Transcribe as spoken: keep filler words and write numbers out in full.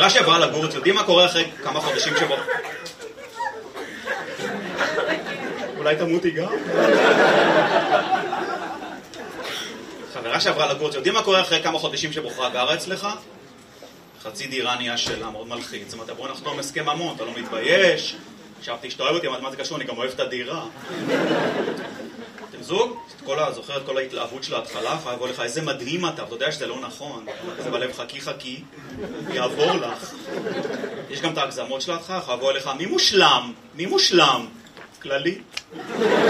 חברה שעברה לגור, יודעים מה קורה אחרי כמה חודשים שבו? אולי תמותי גם? חברה שעברה לגור, יודעים מה קורה אחרי כמה חודשים שבוחרה גרה אצלך? חצי דירה נהיה שלה, מאוד מלחיץ. זאת אומרת, בוא נחתום הסכם ממון, אתה לא מתבייש. חשבתי שאתה אוהב אותי, מה זה קשור? אני גם אוהב את הדירה. אתם זוג? זוכר את כל ההתלהבות של ההתחלה, יכולה לבוא לך, איזה מדהים אתה, ואתה יודע שזה לא נכון. כזה בלב, חכי חכי, יעבור לך. יש גם את ההגזמות שלך, יכולה לבוא אליך, מי מושלם? מי מושלם? כללי.